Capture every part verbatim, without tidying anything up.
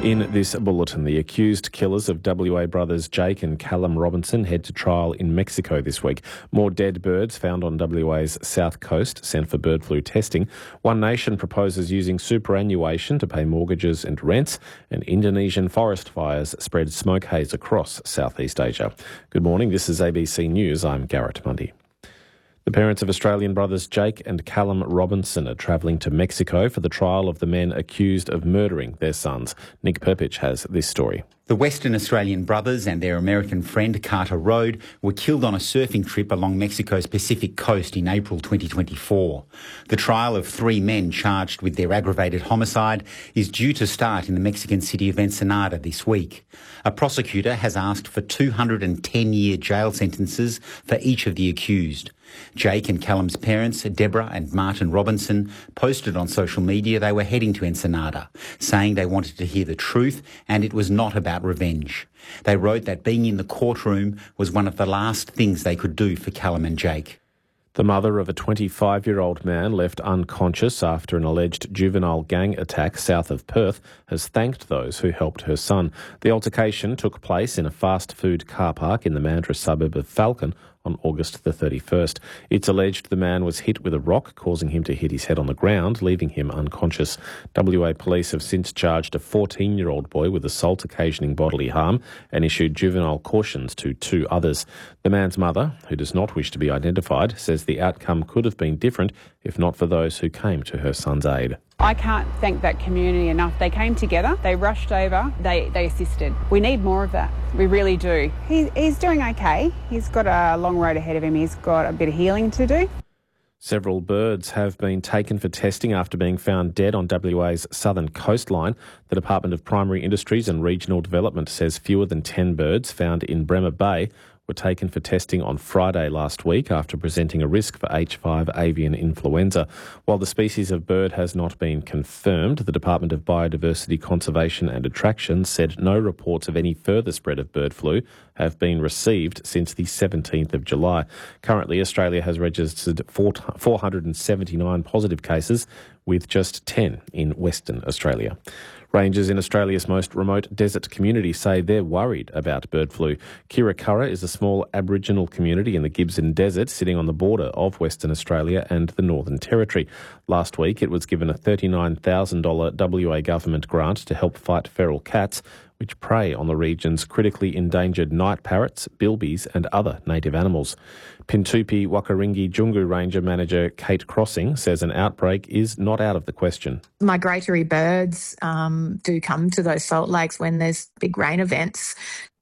In this bulletin, the accused killers of W A brothers Jake and Callum Robinson head to trial in Mexico this week. More dead birds found on W A's south coast sent for bird flu testing. One Nation proposes using superannuation to pay mortgages and rents. And Indonesian forest fires spread smoke haze across Southeast Asia. Good morning, this is A B C News. I'm Garrett Mundy. The parents of Australian brothers Jake and Callum Robinson are travelling to Mexico for the trial of the men accused of murdering their sons. Nick Perpich has this story. The Western Australian brothers and their American friend Carter Road were killed on a surfing trip along Mexico's Pacific coast in April twenty twenty-four. The trial of three men charged with their aggravated homicide is due to start in the Mexican city of Ensenada this week. A prosecutor has asked for two hundred ten year jail sentences for each of the accused. Jake and Callum's parents, Deborah and Martin Robinson, posted on social media they were heading to Ensenada, saying they wanted to hear the truth and it was not about revenge. They wrote that being in the courtroom was one of the last things they could do for Callum and Jake. The mother of a twenty-five-year-old man left unconscious after an alleged juvenile gang attack south of Perth has thanked those who helped her son. The altercation took place in a fast food car park in the Mandurah suburb of Falcon on August the thirty-first. It's alleged the man was hit with a rock, causing him to hit his head on the ground, leaving him unconscious. W A police have since charged a fourteen-year-old boy with assault occasioning bodily harm and issued juvenile cautions to two others. The man's mother, who does not wish to be identified, says the outcome could have been different if not for those who came to her son's aid. I can't thank that community enough. They came together, they rushed over, they, they assisted. We need more of that. We really do. He, he's doing okay. He's got a long road ahead of him. He's got a bit of healing to do. Several birds have been taken for testing after being found dead on W A's southern coastline. The Department of Primary Industries and Regional Development says fewer than ten birds found in Bremer Bay were taken for testing on Friday last week after presenting a risk for H five avian influenza. While the species of bird has not been confirmed, the Department of Biodiversity Conservation and Attraction said no reports of any further spread of bird flu have been received since the seventeenth of July. Currently, Australia has registered four hundred seventy-nine positive cases, with just ten in Western Australia. Rangers in Australia's most remote desert community say they're worried about bird flu. Kirakara is a small Aboriginal community in the Gibson Desert sitting on the border of Western Australia and the Northern Territory. Last week, it was given a thirty-nine thousand dollars W A government grant to help fight feral cats, which prey on the region's critically endangered night parrots, bilbies and other native animals. Pintupi Wakaringi Jungu Ranger Manager Kate Crossing says an outbreak is not out of the question. Migratory birds um, do come to those salt lakes when there's big rain events.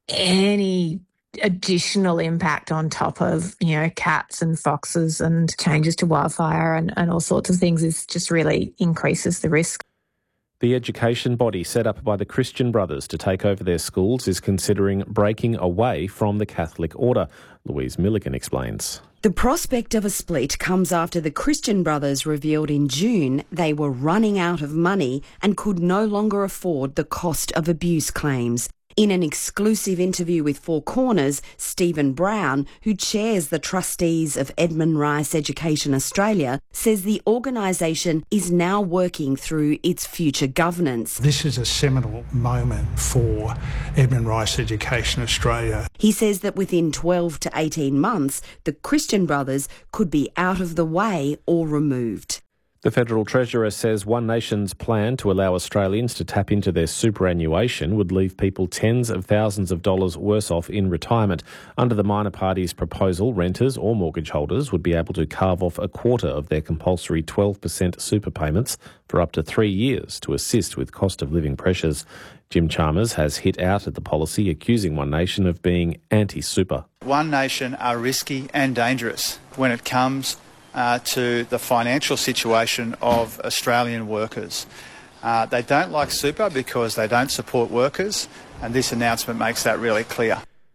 Any additional impact on top of, you know, cats and foxes and changes to wildfire and, and all sorts of things is just really increases the risk. The education body set up by the Christian Brothers to take over their schools is considering breaking away from the Catholic order. Louise Milligan explains. The prospect of a split comes after the Christian Brothers revealed in June they were running out of money and could no longer afford the cost of abuse claims. In an exclusive interview with Four Corners, Stephen Brown, who chairs the trustees of Edmund Rice Education Australia, says the organisation is now working through its future governance. This is a seminal moment for Edmund Rice Education Australia. He says that within twelve to eighteen months, the Christian Brothers could be out of the way or removed. The Federal Treasurer says One Nation's plan to allow Australians to tap into their superannuation would leave people tens of thousands of dollars worse off in retirement. Under the minor party's proposal, renters or mortgage holders would be able to carve off a quarter of their compulsory twelve percent super payments for up to three years to assist with cost of living pressures. Jim Chalmers has hit out at the policy, accusing One Nation of being anti-super. One Nation are risky and dangerous when it comes Uh, to the financial situation of Australian workers. Uh, they don't like super because they don't support workers, and this announcement makes that really clear.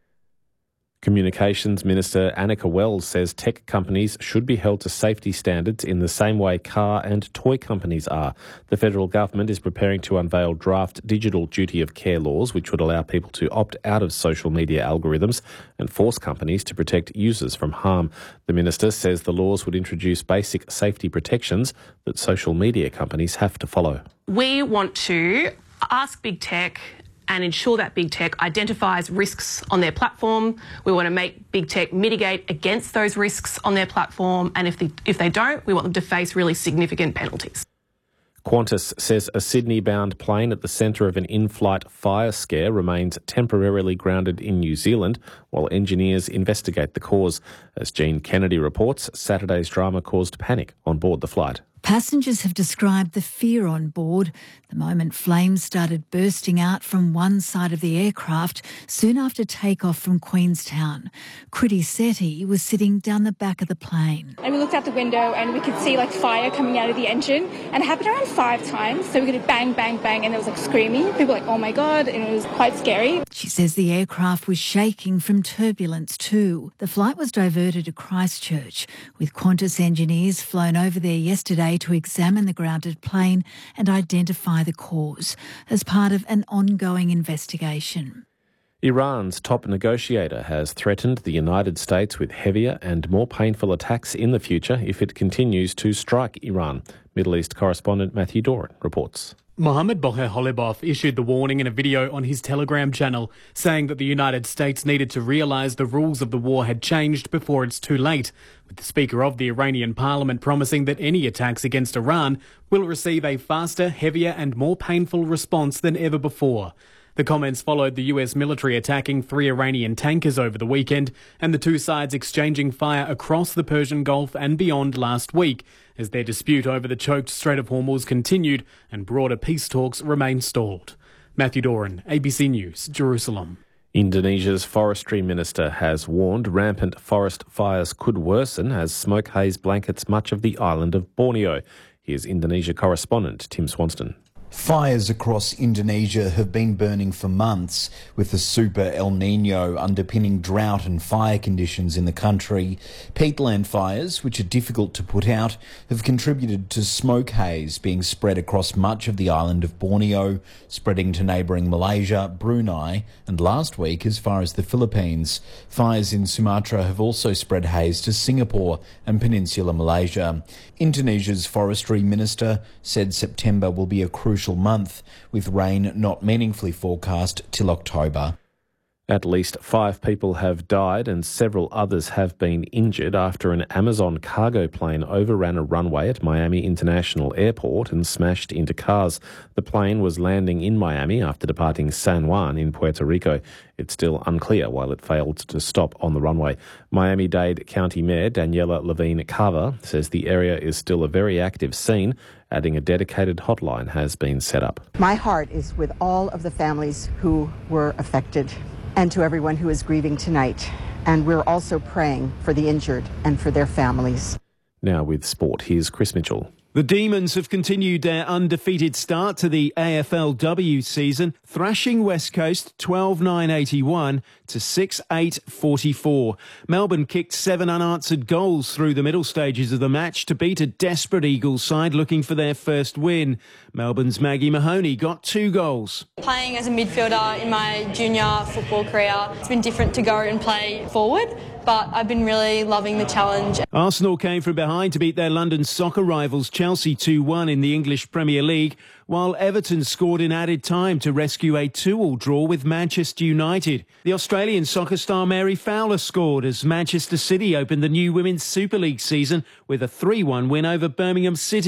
Communications Minister Annika Wells says tech companies should be held to safety standards in the same way car and toy companies are. The federal government is preparing to unveil draft digital duty of care laws, which would allow people to opt out of social media algorithms and force companies to protect users from harm. The minister says the laws would introduce basic safety protections that social media companies have to follow. We want to ask big tech and ensure that big tech identifies risks on their platform. We want to make big tech mitigate against those risks on their platform, and if they, if they don't, we want them to face really significant penalties. Qantas says a Sydney-bound plane at the centre of an in-flight fire scare remains temporarily grounded in New Zealand while engineers investigate the cause. As Jean Kennedy reports, Saturday's drama caused panic on board the flight. Passengers have described the fear on board the moment flames started bursting out from one side of the aircraft soon after takeoff from Queenstown. Kriti Sethi was sitting down the back of the plane. And we looked out the window and we could see like fire coming out of the engine, and it happened around five times. So we could bang, bang, bang, and there was like screaming. People were like, oh my God, and it was quite scary. She says the aircraft was shaking from turbulence too. The flight was diverted to Christchurch, with Qantas engineers flown over there yesterday to examine the grounded plane and identify the cause as part of an ongoing investigation. Iran's top negotiator has threatened the United States with heavier and more painful attacks in the future if it continues to strike Iran. Middle East correspondent Matthew Doran reports. Mohammad Bagher Holibov issued the warning in a video on his Telegram channel, saying that the United States needed to realise the rules of the war had changed before it's too late, with the Speaker of the Iranian Parliament promising that any attacks against Iran will receive a faster, heavier and more painful response than ever before. The comments followed the U S military attacking three Iranian tankers over the weekend and the two sides exchanging fire across the Persian Gulf and beyond last week as their dispute over the choked Strait of Hormuz continued and broader peace talks remained stalled. Matthew Doran, A B C News, Jerusalem. Indonesia's forestry minister has warned rampant forest fires could worsen as smoke haze blankets much of the island of Borneo. Here's Indonesia correspondent Tim Swanston. Fires across Indonesia have been burning for months, with the super El Nino underpinning drought and fire conditions in the country. Peatland fires, which are difficult to put out, have contributed to smoke haze being spread across much of the island of Borneo, spreading to neighbouring Malaysia, Brunei, and last week as far as the Philippines. Fires in Sumatra have also spread haze to Singapore and Peninsular Malaysia. Indonesia's forestry minister said September will be a crucial month, with rain not meaningfully forecast till October. At least five people have died and several others have been injured after an Amazon cargo plane overran a runway at Miami International Airport and smashed into cars. The plane was landing in Miami after departing San Juan in Puerto Rico. It's still unclear why it failed to stop on the runway. Miami-Dade County Mayor Daniela Levine Carver says the area is still a very active scene, adding a dedicated hotline has been set up. My heart is with all of the families who were affected and to everyone who is grieving tonight. And we're also praying for the injured and for their families. Now with sport, here's Chris Mitchell. The Demons have continued their undefeated start to the A F L W season, thrashing West Coast twelve nine eighty-one to six eight forty-four. Melbourne kicked seven unanswered goals through the middle stages of the match to beat a desperate Eagles side looking for their first win. Melbourne's Maggie Mahoney got two goals. Playing as a midfielder in my junior football career, it's been different to go and play forward, but I've been really loving the challenge. Arsenal came from behind to beat their London soccer rivals Chelsea two one in the English Premier League, while Everton scored in added time to rescue a two all draw with Manchester United. The Australian soccer star Mary Fowler scored as Manchester City opened the new Women's Super League season with a three one win over Birmingham City.